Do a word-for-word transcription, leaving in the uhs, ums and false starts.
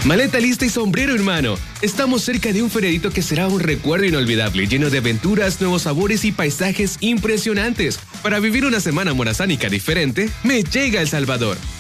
Maleta lista y sombrero en mano. Estamos cerca de un feriadito que será un recuerdo inolvidable, lleno de aventuras, nuevos sabores y paisajes impresionantes. Para vivir una semana morazánica diferente, me llega El Salvador.